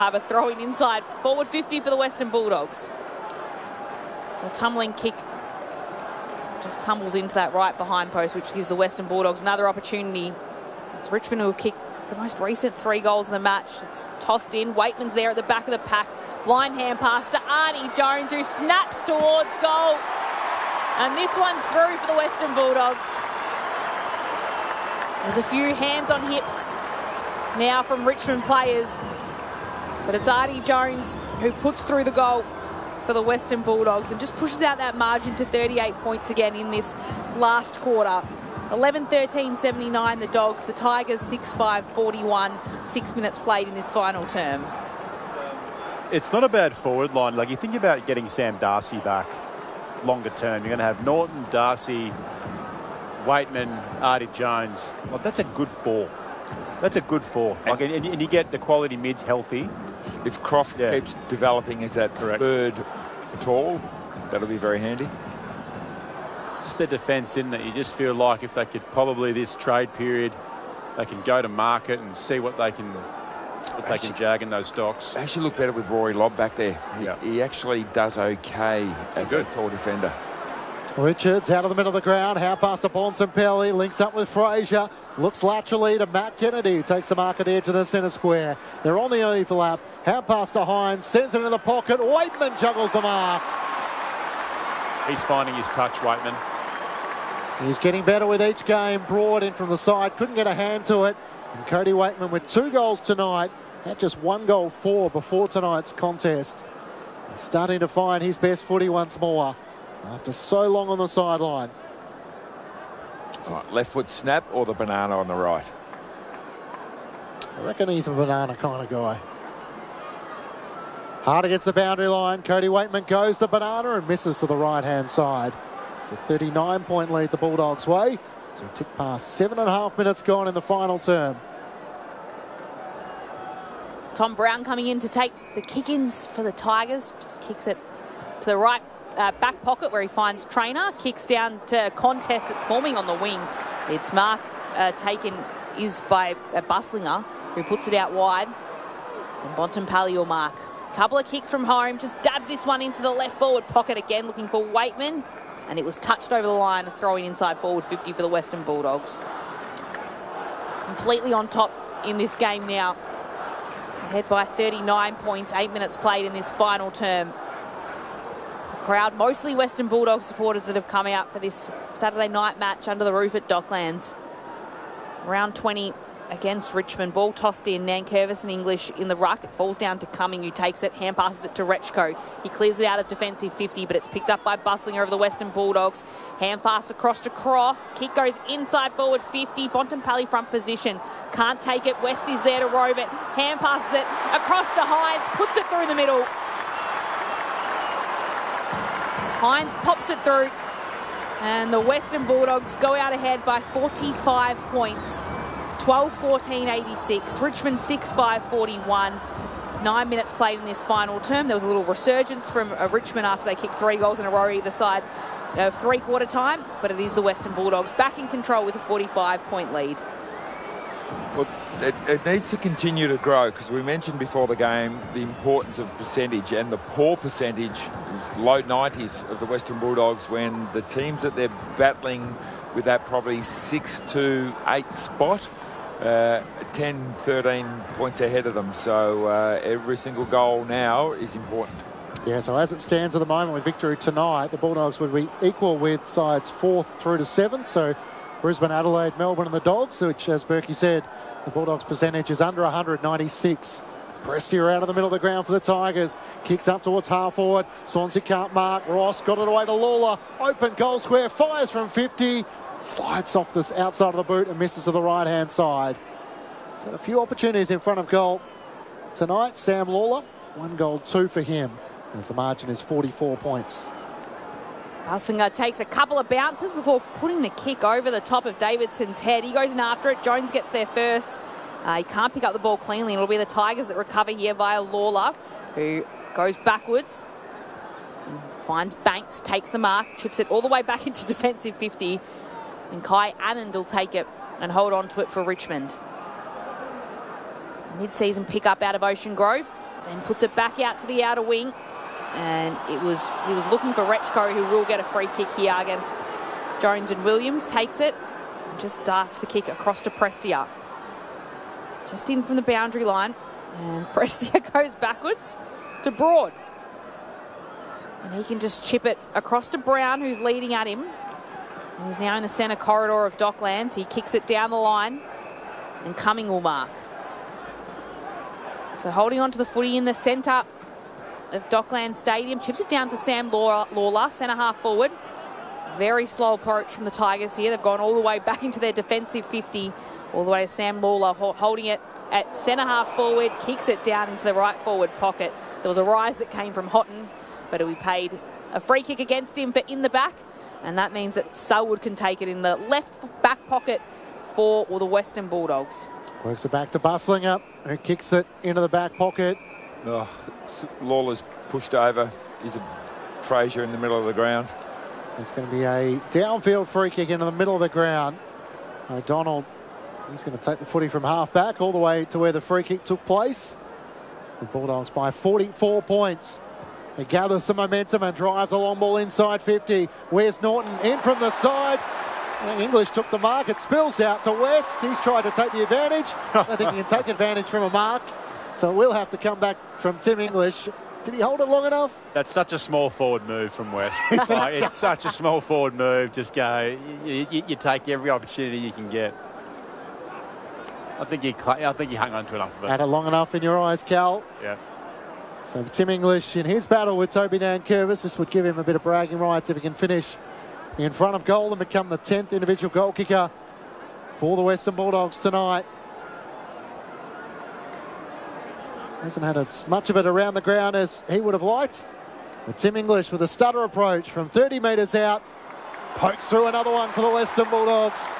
Harbour throwing inside. Forward 50 for the Western Bulldogs. So a tumbling kick just tumbles into that right behind post, which gives the Western Bulldogs another opportunity. It's Richmond who will kick the most recent 3 goals in the match. It's tossed in. Waitman's there at the back of the pack. Blind hand pass to Arnie Jones, who snaps towards goal. And this one's through for the Western Bulldogs. There's a few hands on hips now from Richmond players. But it's Arnie Jones who puts through the goal for the Western Bulldogs and just pushes out that margin to 38 points again in this last quarter. 11-13-79 the Dogs, the Tigers 6-5-41, 6 minutes played in this final term. It's not a bad forward line. Like, you think about getting Sam Darcy back longer term. You're going to have Norton, Darcy, Waitman, Artie Jones. Like, that's a good 4. That's a good 4. Like, and you get the quality mids healthy. If Croft keeps developing as that third tall, that'll be very handy. Just their defence, isn't it? You just feel like if they could probably this trade period, they can go to market and see what they can jag in those stocks. They actually look better with Rory Lobb back there. He actually does okay as a tall defender. Richards out of the middle of the ground, hand pass to Bontempelli, links up with Fraser, looks laterally to Matt Kennedy, who takes the mark at the edge of the centre square. They're on the overlap, hand pass to Hines, sends it into the pocket, Waitman juggles the mark. He's finding his touch, Waitman. He's getting better with each game, Broad in from the side, couldn't get a hand to it. And Cody Waitman with 2 goals tonight, had just 1 goal for before tonight's contest. He's starting to find his best footy once more after so long on the sideline. Right, left foot snap or the banana on the right? I reckon he's a banana kind of guy. Hard against the boundary line. Cody Waitman goes the banana and misses to the right-hand side. It's a 39-point lead the Bulldogs' way. So tick past 7.5 minutes gone in the final term. Tom Brown coming in to take the kick-ins for the Tigers. Just kicks it to the right back pocket where he finds Trainer. Kicks down to Contest that's forming on the wing. Its mark taken is by Buslinger, who puts it out wide. And Bontempelli will mark. Couple of kicks from home. Just dabs this one into the left forward pocket again, looking for Waitman. And it was touched over the line, throwing inside forward 50 for the Western Bulldogs. Completely on top in this game now. Ahead by 39 points, 8 minutes played in this final term. Crowd, mostly Western Bulldogs supporters that have come out for this Saturday night match under the roof at Docklands. Round 20 against Richmond. Ball tossed in. Nankervis and English in the ruck. It falls down to Cumming, who takes it. Hand passes it to Rechko. He clears it out of defensive 50, but it's picked up by Buslinger of the Western Bulldogs. Hand pass across to Croft. Kick goes inside forward 50. Bontempelli front position. Can't take it. West is there to rove it. Hand passes it across to Hines. Puts it through the middle. Hines pops it through. And the Western Bulldogs go out ahead by 45 points. 12-14-86. Richmond 6-5-41. 9 minutes played in this final term. There was a little resurgence from Richmond after they kicked 3 goals in a row either side of three-quarter time, but it is the Western Bulldogs back in control with a 45-point lead. Well, it needs to continue to grow, because we mentioned before the game the importance of percentage, and the poor percentage, low 90s of the Western Bulldogs, when the teams that they're battling with that probably 6 to 8 spot, 10, 13 points ahead of them. So every single goal now is important. Yeah, so as it stands at the moment with victory tonight, the Bulldogs would be equal with sides 4th through to 7th. So Brisbane, Adelaide, Melbourne and the Dogs, which, as Berkey said, the Bulldogs' percentage is under 196. Prestia out of the middle of the ground for the Tigers. Kicks up towards half forward. Swansea can't mark. Ross got it away to Lawler. Open goal square. Fires from 50. Slides off the outside of the boot and misses to the right-hand side. He's had a few opportunities in front of goal tonight. Sam Lawler, 1 goal, 2 for him, as the margin is 44 points. Buslinger takes a couple of bounces before putting the kick over the top of Davidson's head. He goes in after it. Jones gets there first. He can't pick up the ball cleanly. It'll be the Tigers that recover here via Lawler, who goes backwards and finds Banks, takes the mark, chips it all the way back into defensive 50. And Kai Anand will take it and hold on to it for Richmond. Mid-season pick-up out of Ocean Grove. then puts it back out to the outer wing. And he was looking for Rechko, who will get a free kick here against Jones and Williams. Takes it and just darts the kick across to Prestia. Just in from the boundary line. And Prestia goes backwards to Broad. And he can just chip it across to Brown, who's leading at him. And he's now in the centre corridor of Docklands. He kicks it down the line. And Cumming will mark. So holding on to the footy in the centre of Docklands Stadium. Chips it down to Sam Lawler, centre half forward. Very slow approach from the Tigers here. They've gone all the way back into their defensive 50. All the way to Sam Lawler holding it at centre half forward. Kicks it down into the right forward pocket. There was a rise that came from Houghton, but we paid a free kick against him for in the back. And that means that Selwood can take it in the left back pocket for the Western Bulldogs. Works it back to Buslinger, who kicks it into the back pocket. Oh, Lawler's pushed over. He's a Fraser in the middle of the ground. So it's going to be a downfield free kick into the middle of the ground. O'Donnell, he's going to take the footy from half back all the way to where the free kick took place. The Bulldogs by 44 points. He gathers some momentum and drives a long ball inside 50. Where's Norton? In from the side. I think English took the mark. It spills out to West. He's tried to take the advantage. I think he can take advantage from a mark. So we'll have to come back from Tim English. Did he hold it long enough? That's such a small forward move from West. It's such a small forward move. Just go. You take every opportunity you can get. I think he hung on to enough of it. Had it long enough in your eyes, Cal. Yeah. So Tim English in his battle with Toby Nankervis, this would give him a bit of bragging rights if he can finish in front of goal and become the 10th individual goal kicker for the Western Bulldogs tonight. Hasn't had as much of it around the ground as he would have liked. But Tim English with a stutter approach from 30 metres out. Pokes through another one for the Western Bulldogs.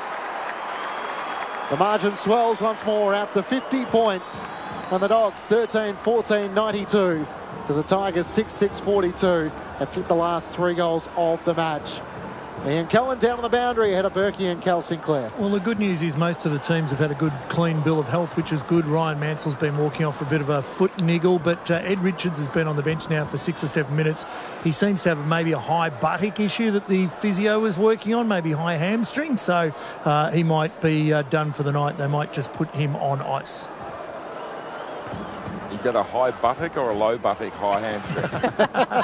The margin swells once more out to 50 points. And the Dogs 13-14, 92 to the Tigers 6-6, 42. Have kicked the last 3 goals of the match. Ian Cohen down on the boundary ahead of Berkey and Cal Sinclair. Well, the good news is most of the teams have had a good, clean bill of health, which is good. Ryan Mansell's been walking off a bit of a foot niggle, but Ed Richards has been on the bench now for 6 or 7 minutes. He seems to have maybe a high buttock issue that the physio is working on, maybe high hamstring, so he might be done for the night. They might just put him on ice. Is that a high buttock or a low buttock high hamstring?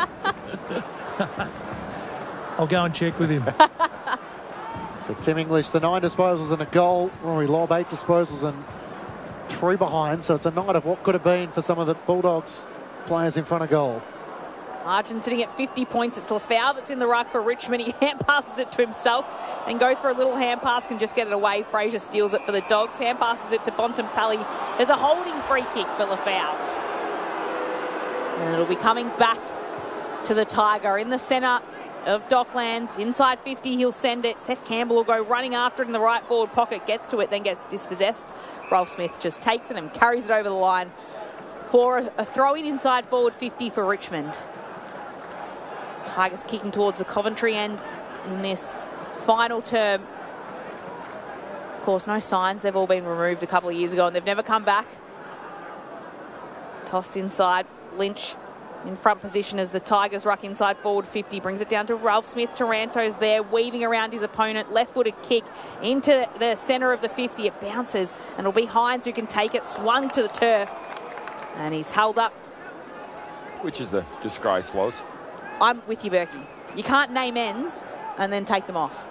I'll go and check with him. So Tim English, the 9 disposals and a goal. Rory Lobb, 8 disposals and 3 behind. So it's a night of what could have been for some of the Bulldogs players in front of goal. Arjun sitting at 50 points. It's Lafau that's in the ruck for Richmond. He hand passes it to himself and goes for a little hand pass, can just get it away. Fraser steals it for the Dogs. Hand passes it to Bontempelli. There's a holding free kick for Lafau. And it'll be coming back to the Tiger in the centre of Docklands. Inside 50, he'll send it. Seth Campbell will go running after it in the right forward pocket. Gets to it, then gets dispossessed. Ralph Smith just takes it and carries it over the line for a throw-in inside forward 50 for Richmond. Tigers kicking towards the Coventry end in this final term. Of course, no signs. They've all been removed a couple of years ago and they've never come back. Tossed inside. Lynch in front position as the Tigers ruck inside forward 50. Brings it down to Ralph Smith. Taranto's there, weaving around his opponent. Left-footed kick into the centre of the 50. It bounces and it'll be Hines who can take it. Swung to the turf. And he's held up. Which is a disgrace, Loz. I'm with you, Berkey. You can't name ends and then take them off.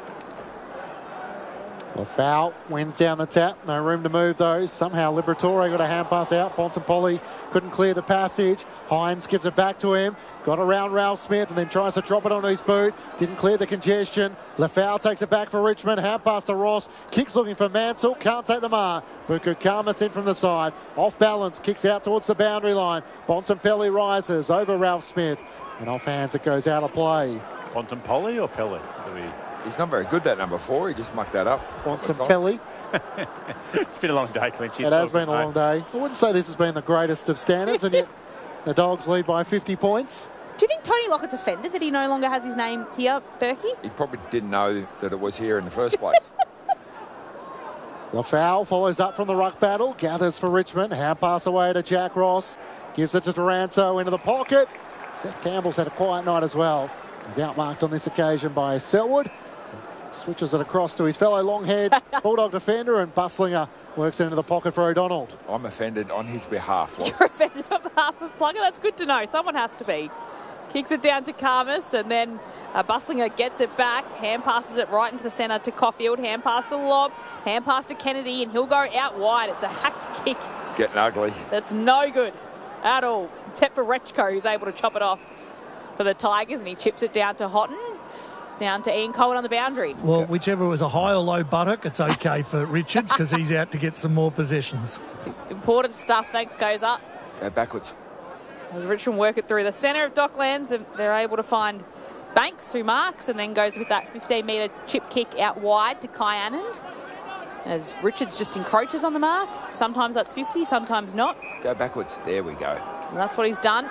Lafau wins down the tap. No room to move those. Somehow Liberatore got a hand pass out. Bontempelli couldn't clear the passage. Hines gives it back to him. Got around Ralph Smith and then tries to drop it onto his boot. Didn't clear the congestion. Lafau takes it back for Richmond. Hand pass to Ross. Kicks looking for Mansell. Can't take the mark. Bukukamas in from the side. Off balance. Kicks out towards the boundary line. Bontempelli rises over Ralph Smith. And off hands it goes out of play. Bontempelli or Pelly? He's not very good, that number 4. He just mucked that up. Bontempelli. It's been a long day, Clinchy. It has been a long day. I wouldn't say this has been the greatest of standards, and yet the Dogs lead by 50 points. Do you think Tony Lockett's offended that he no longer has his name here, Berkey? He probably didn't know that it was here in the first place. Lafau follows up from the ruck battle, gathers for Richmond, hand pass away to Jack Ross, gives it to Taranto into the pocket. Seth Campbell's had a quiet night as well. He's outmarked on this occasion by Selwood. Switches it across to his fellow long-haired Bulldog defender, and Bustlinger works it into the pocket for O'Donnell. I'm offended on his behalf. You're offended on behalf of Plugger? That's good to know. Someone has to be. Kicks it down to Karmas, and then Bustlinger gets it back. Hand passes it right into the centre to Caulfield. Hand pass to Lobb. Hand pass to Kennedy, and he'll go out wide. It's a hacked kick. Getting ugly. That's no good at all, except for Rechko, who's able to chop it off for the Tigers, and he chips it down to Houghton, down to Ian Cohen on the boundary. Well, whichever was a high or low buttock, it's okay for Richards because he's out to get some more possessions. It's important stuff. Thanks, goes up. Go backwards. As Richmond work it through the centre of Docklands, and they're able to find Banks, who marks, and then goes with that 15-metre chip kick out wide to Kai Anand. As Richards just encroaches on the mark. Sometimes that's 50, sometimes not. Go backwards. There we go. And that's what he's done.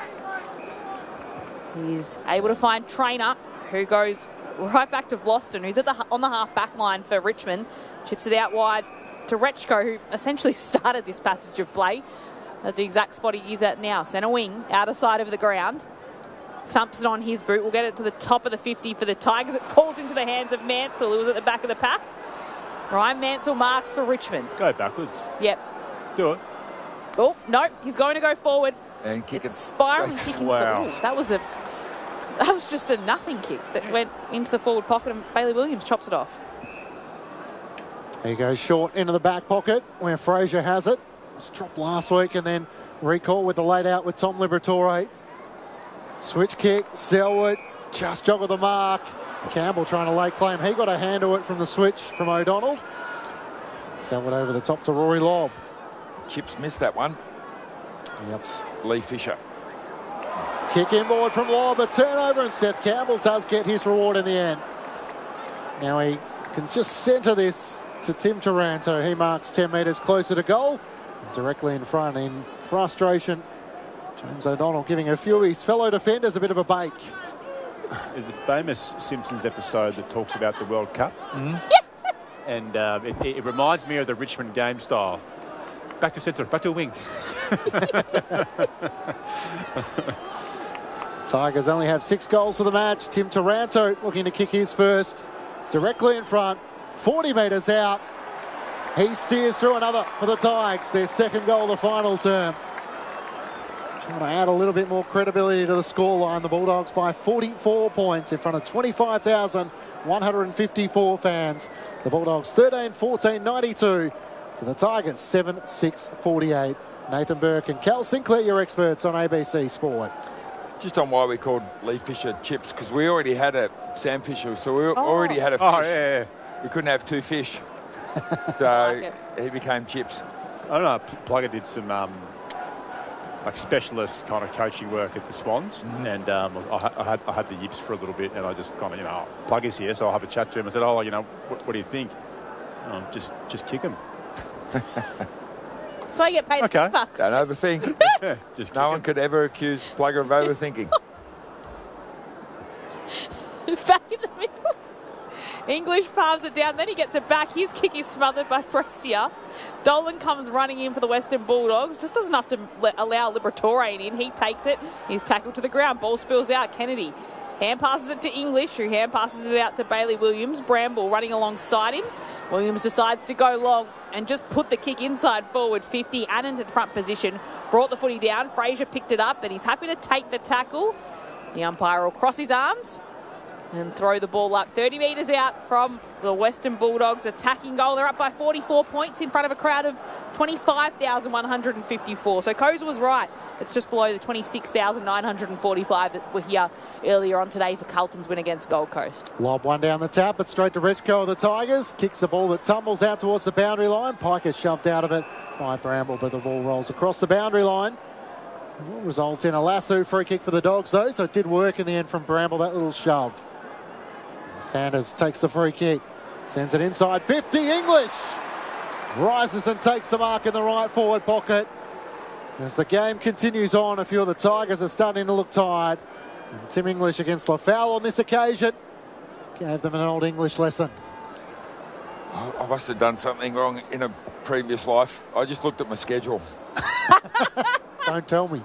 He's able to find Trainer, who goes right back to Vlosten, who's on the half-back line for Richmond. Chips it out wide to Rechko, who essentially started this passage of play at the exact spot he is at now. Centre wing, outer side of the ground. Thumps it on his boot. We'll get it to the top of the 50 for the Tigers. It falls into the hands of Mansell, who was at the back of the pack. Ryan Mansell marks for Richmond. Go backwards. Yep. Do it. Oh, no, he's going to go forward. And kick It's it. a spiraling kick into Wow. the... That was just a nothing kick that went into the forward pocket, and Bailey Williams chops it off. He goes short into the back pocket where Fraser has it. It was dropped last week and then recall with the late out with Tom Liberatore. Switch kick, Selwood just joggled the mark. Campbell trying to lay claim. He got a hand to it from the switch from O'Donnell. Selwood over the top to Rory Lobb. Chips missed that one. Yep. Lee Fisher. Kick inboard from Lobb, a turnover, and Seth Campbell does get his reward in the end. Now he can just centre this to Tim Taranto. He marks 10 metres closer to goal, directly in front in frustration. James O'Donnell giving a few of his fellow defenders a bit of a bake. There's a famous Simpsons episode that talks about the World Cup. And it reminds me of the Richmond game style. Back to centre, back to wing. Tigers only have 6 goals for the match. Tim Taranto looking to kick his first. Directly in front, 40 metres out. He steers through another for the Tigers, their second goal of the final term. Trying to add a little bit more credibility to the scoreline. The Bulldogs by 44 points in front of 25,154 fans. The Bulldogs 13-14-92 to the Tigers 7-6-48. Nathan Burke and Cal Sinclair, your experts on ABC Sport. Just on why we called Lee Fisher Chips, because we already had a Sam Fisher, so we already had a fish. Oh, yeah. We couldn't have 2 fish. Like So it. he became Chips. I don't know, Plugger did some like specialist kind of coaching work at the Swans, and I had the yips for a little bit, and I just kind of, Plugger's here, so I'll have a chat to him. I said, what do you think? Just kick him. That's why you get paid Okay. the big bucks. Don't overthink. Yeah, just kick No one him. could ever accuse Plugger of overthinking. Back in the middle. English palms it down, then he gets it back. His kick is smothered by Prestia. Dolan comes running in for the Western Bulldogs. Just does enough to allow Liberatore in. He takes it. He's tackled to the ground. Ball spills out. Kennedy hand passes it to English, who hand passes it out to Bailey Williams. Bramble running alongside him. Williams decides to go long and just put the kick inside forward 50. Anand in front position. Brought the footy down. Fraser picked it up, and he's happy to take the tackle. The umpire will cross his arms and throw the ball up 30 metres out from the Western Bulldogs. Attacking goal. They're up by 44 points in front of a crowd of 25,154. So Koza was right. It's just below the 26,945 that were here earlier on today for Carlton's win against Gold Coast. Lob one down the tap, but straight to Rechko of the Tigers. Kicks the ball that tumbles out towards the boundary line. Pike is shoved out of it by Bramble, but the ball rolls across the boundary line. It will result in a lasso free kick for the Dogs, though, so it did work in the end from Bramble, that little shove. Sanders takes the free kick, sends it inside 50. English rises and takes the mark in the right forward pocket. As the game continues on, a few of the Tigers are starting to look tired. And Tim English against Lafau on this occasion gave them an old English lesson. I must have done something wrong in a previous life. I just looked at my schedule. Don't tell me.